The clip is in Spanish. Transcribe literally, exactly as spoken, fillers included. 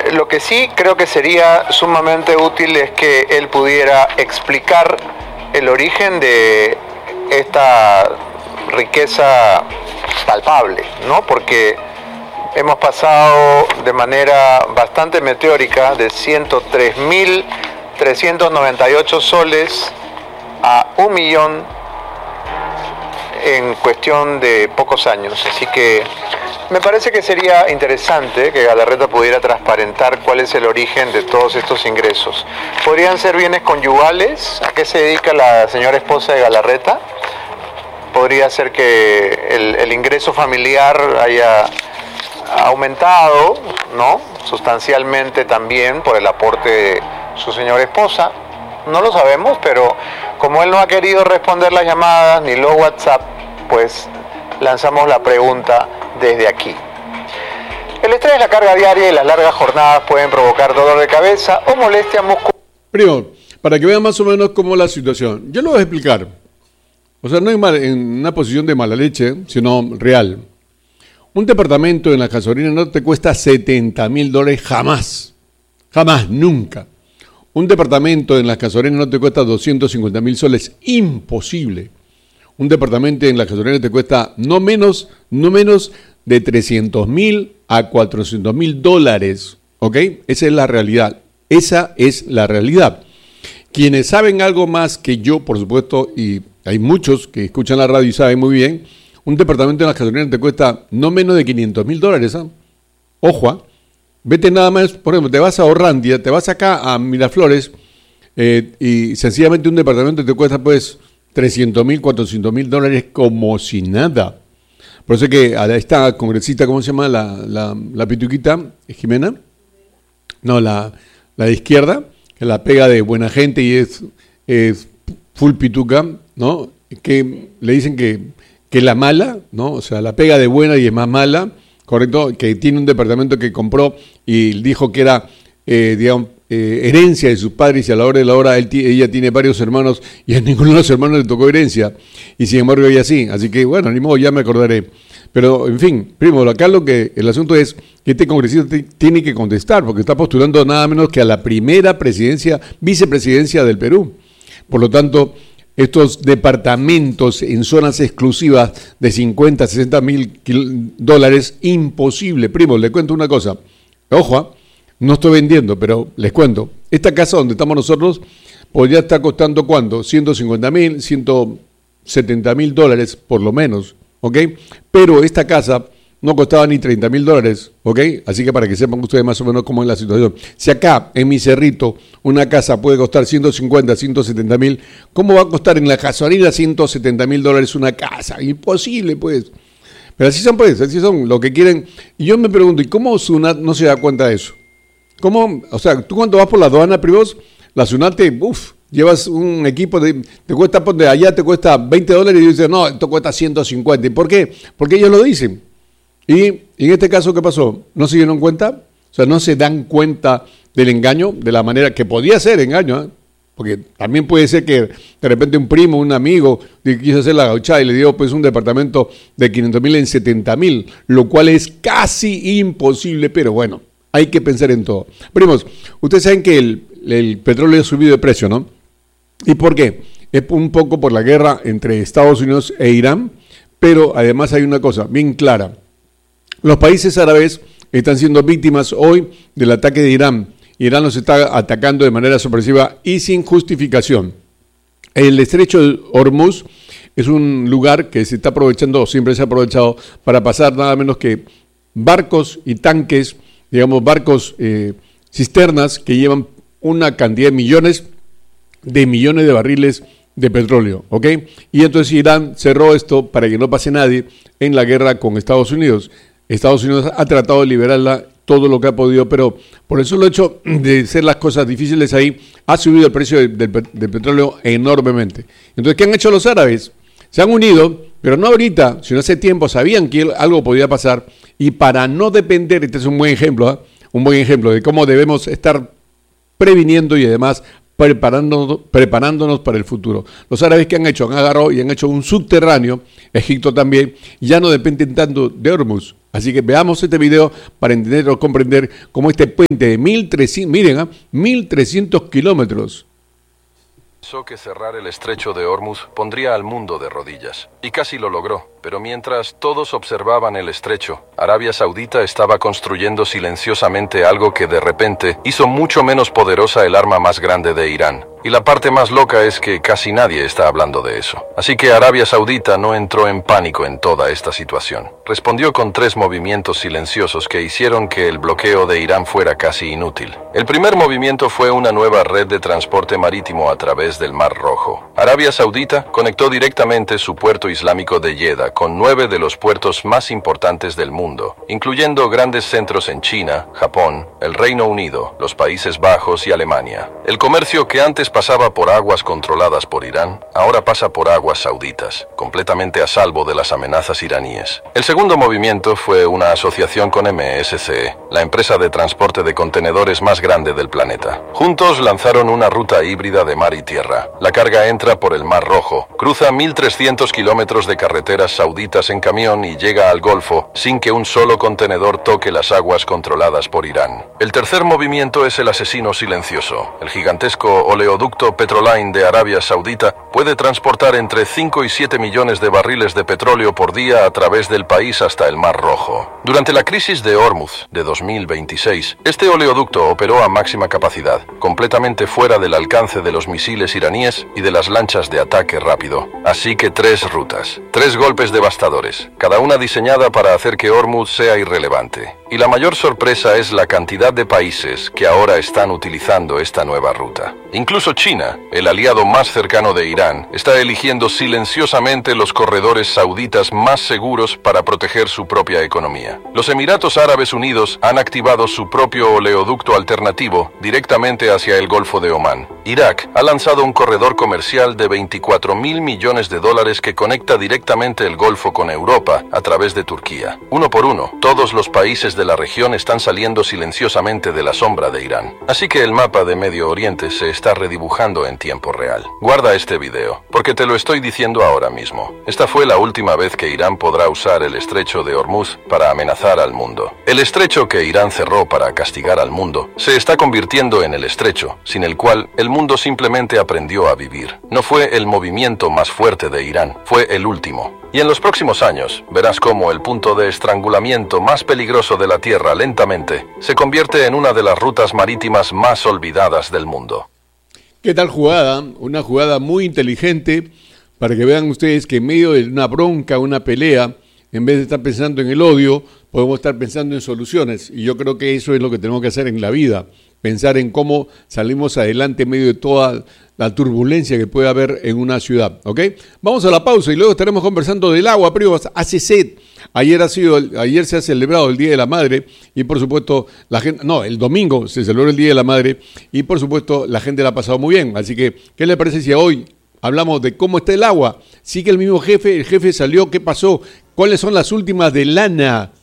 lo que sí creo que sería sumamente útil es que él pudiera explicar el origen de esta riqueza palpable, ¿no? Porque hemos pasado de manera bastante meteórica de ciento tres mil trescientos noventa y ocho soles a un millón en cuestión de pocos años. Así que me parece que sería interesante que Galarreta pudiera transparentar cuál es el origen de todos estos ingresos. ¿Podrían ser bienes conyugales? ¿A qué se dedica la señora esposa de Galarreta? Podría ser que el, el ingreso familiar haya aumentado, ¿no?, sustancialmente también por el aporte de su señora esposa. No lo sabemos, pero como él no ha querido responder las llamadas ni los WhatsApp, pues lanzamos la pregunta desde aquí. El estrés de la carga diaria y las largas jornadas pueden provocar dolor de cabeza o molestia muscular. Primo, para que vean más o menos cómo es la situación, yo lo voy a explicar. O sea, no es mal, en una posición de mala leche, sino real. Un departamento en la gasolina no te cuesta setenta mil dólares jamás. Jamás, nunca. Un departamento en las gasolineras no te cuesta doscientos cincuenta mil soles, imposible. Un departamento en las gasolineras te cuesta no menos, no menos de trescientos mil a cuatrocientos mil dólares, ¿ok? Esa es la realidad, esa es la realidad. Quienes saben algo más que yo, por supuesto, y hay muchos que escuchan la radio y saben muy bien, un departamento en las gasolineras te cuesta no menos de quinientos mil dólares, ¿eh? Ojo, ¿eh? Vete nada más, por ejemplo, te vas a Orrandia, te vas acá a Miraflores eh, y sencillamente un departamento te cuesta pues trescientos mil, cuatrocientos mil dólares como si nada. Por eso es que a esta congresista, ¿cómo se llama? La, la, la pituquita, ¿Jimena? No, la, la de izquierda, que la pega de buena gente y es, es full pituca, ¿no? Que le dicen que, que la mala, ¿no? O sea, la pega de buena y es más mala. Correcto, que tiene un departamento que compró y dijo que era, eh, digamos, eh, herencia de sus padres y a la hora de la hora él ella tiene varios hermanos y a ninguno de los hermanos le tocó herencia y sin embargo ella sí, así que bueno, ni modo, ya me acordaré. Pero en fin, primo, acá lo que el asunto es que este congresista t- tiene que contestar porque está postulando nada menos que a la primera presidencia, vicepresidencia del Perú. Por lo tanto, estos departamentos en zonas exclusivas de cincuenta, sesenta mil dólares, imposible. Primo, le cuento una cosa. Ojo, no estoy vendiendo, pero les cuento. Esta casa donde estamos nosotros podría estar costando, ¿cuánto? ciento cincuenta mil, ciento setenta mil dólares, por lo menos, ¿ok? Pero esta casa no costaba ni treinta mil dólares, ¿ok? Así que para que sepan ustedes más o menos cómo es la situación. Si acá, en mi cerrito, una casa puede costar ciento cincuenta, ciento setenta mil, ¿cómo va a costar en la gasolina ciento setenta mil dólares una casa? Imposible, pues. Pero así son, pues, así son, lo que quieren. Y yo me pregunto, ¿y cómo SUNAT no se da cuenta de eso? ¿Cómo? O sea, tú cuando vas por la aduana, primos, la SUNAT te, uff, llevas un equipo, de, te cuesta, de allá te cuesta veinte dólares y dices, no, esto cuesta ciento cincuenta. ¿Y por qué? Porque ellos lo dicen. Y en este caso, ¿qué pasó? ¿No se dieron cuenta? O sea, no se dan cuenta del engaño, de la manera que podía ser engaño, ¿eh? Porque también puede ser que de repente un primo, un amigo, quiso hacer la gauchada y le dio pues un departamento de quinientos mil en setenta mil, lo cual es casi imposible, pero bueno, hay que pensar en todo. Primos, ustedes saben que el, el petróleo ha subido de precio, ¿no? ¿Y por qué? Es un poco por la guerra entre Estados Unidos e Irán, pero además hay una cosa bien clara. Los países árabes están siendo víctimas hoy del ataque de Irán. Irán los está atacando de manera sorpresiva y sin justificación. El estrecho de Hormuz es un lugar que se está aprovechando, o siempre se ha aprovechado, para pasar nada menos que barcos y tanques, digamos barcos, eh, cisternas que llevan una cantidad de millones de millones de barriles de petróleo, ¿ok? Y entonces Irán cerró esto para que no pase nadie en la guerra con Estados Unidos. Estados Unidos ha tratado de liberarla todo lo que ha podido, pero por eso el hecho de ser las cosas difíciles ahí, ha subido el precio del, del, del petróleo enormemente. Entonces, ¿qué han hecho los árabes? Se han unido, pero no ahorita, sino hace tiempo, sabían que algo podía pasar, y para no depender, este es un buen ejemplo, ¿eh? un buen ejemplo de cómo debemos estar previniendo y además preparándonos, preparándonos para el futuro. Los árabes, ¿qué han hecho? Han agarrado y han hecho un subterráneo, Egipto también, ya no dependen tanto de Hormuz, Así que veamos este video para entender o comprender cómo este puente de mil trescientos, miren, ¿eh? mil trescientos kilómetros. Pensó que cerrar el estrecho de Hormuz pondría al mundo de rodillas, y casi lo logró. Pero mientras todos observaban el estrecho, Arabia Saudita estaba construyendo silenciosamente algo que de repente hizo mucho menos poderosa el arma más grande de Irán. Y la parte más loca es que casi nadie está hablando de eso. Así que Arabia Saudita no entró en pánico en toda esta situación. Respondió con tres movimientos silenciosos que hicieron que el bloqueo de Irán fuera casi inútil. El primer movimiento fue una nueva red de transporte marítimo a través del Mar Rojo. Arabia Saudita conectó directamente su puerto islámico de Jeddah con nueve de los puertos más importantes del mundo, incluyendo grandes centros en China, Japón, el Reino Unido, los Países Bajos y Alemania. El comercio que antes pasaba por aguas controladas por Irán, ahora pasa por aguas sauditas, completamente a salvo de las amenazas iraníes. El segundo movimiento fue una asociación con M S C E, la empresa de transporte de contenedores más grande del planeta. Juntos lanzaron una ruta híbrida de mar y tierra. La carga entra por el Mar Rojo, cruza mil trescientos kilómetros de carreteras sauditas en camión y llega al Golfo sin que un solo contenedor toque las aguas controladas por Irán. El tercer movimiento es el asesino silencioso. El gigantesco oleoducto Petroline de Arabia Saudita puede transportar entre cinco y siete millones de barriles de petróleo por día a través del país hasta el Mar Rojo. Durante la crisis de Hormuz de dos mil veintiséis, este oleoducto operó a máxima capacidad, completamente fuera del alcance de los misiles iraníes y de las lanchas de ataque rápido. Así que tres rutas, tres golpes devastadores, cada una diseñada para hacer que Hormuz sea irrelevante. Y la mayor sorpresa es la cantidad de países que ahora están utilizando esta nueva ruta. Incluso China, el aliado más cercano de Irán, está eligiendo silenciosamente los corredores sauditas más seguros para proteger su propia economía. Los Emiratos Árabes Unidos han activado su propio oleoducto alternativo directamente hacia el Golfo de Omán. Irak ha lanzado un corredor comercial de veinticuatro mil millones de dólares que conecta directamente el Golfo con Europa a través de Turquía. Uno por uno, todos los países de la región están saliendo silenciosamente de la sombra de Irán. Así que el mapa de Medio Oriente se está redibujando en tiempo real. Guarda este video, porque te lo estoy diciendo ahora mismo. Esta fue la última vez que Irán podrá usar el estrecho de Hormuz para amenazar al mundo. El estrecho que Irán cerró para castigar al mundo se está convirtiendo en el estrecho, sin el cual el mundo simplemente aprendió a vivir. No fue el movimiento más fuerte de Irán, fue el último. Y en los próximos años verás cómo el punto de estrangulamiento más peligroso de la Tierra lentamente se convierte en una de las rutas marítimas más olvidadas del mundo. ¿Qué tal jugada? Una jugada muy inteligente para que vean ustedes que en medio de una bronca, una pelea, en vez de estar pensando en el odio, podemos estar pensando en soluciones. Y yo creo que eso es lo que tenemos que hacer en la vida, pensar en cómo salimos adelante en medio de toda la turbulencia que puede haber en una ciudad, ¿ok? Vamos a la pausa y luego estaremos conversando del agua, pero hace sed. Ayer ha sido, ayer se ha celebrado el Día de la Madre y por supuesto la gente, no, el domingo se celebró el Día de la Madre y por supuesto la gente la ha pasado muy bien. Así que, ¿qué le parece si hoy hablamos de cómo está el agua? Sigue el mismo jefe, el jefe salió, ¿qué pasó? ¿Cuáles son las últimas de Lana?